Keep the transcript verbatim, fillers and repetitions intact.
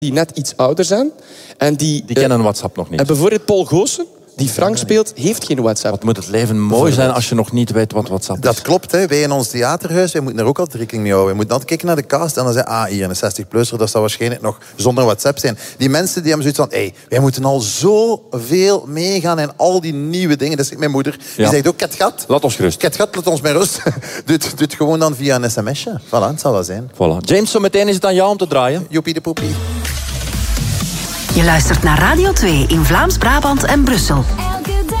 die net iets ouder zijn. En die, die kennen uh, WhatsApp nog niet. En bijvoorbeeld Paul Goossen, die Frank speelt, heeft geen WhatsApp. Wat moet het leven mooi zijn als je nog niet weet wat WhatsApp is. Dat klopt, hè. Wij in ons theaterhuis, wij moeten er ook altijd rekening mee houden. We moeten altijd kijken naar de cast en dan zeggen, ah, hier een zestig-plusser, dat zal waarschijnlijk nog zonder WhatsApp zijn. Die mensen die hebben zoiets van, hey, wij moeten al zoveel meegaan in al die nieuwe dingen. Dat is mijn moeder. Die ja. zegt ook, Ketgat. Laat ons gerust. Ketgat, laat ons met rust. Doe het gewoon dan via een sms'je. Voilà, het zal wel zijn. Voilà. James, zo meteen is het aan jou om te draaien. Joepie de poepie. Je luistert naar Radio twee in Vlaams-Brabant en Brussel.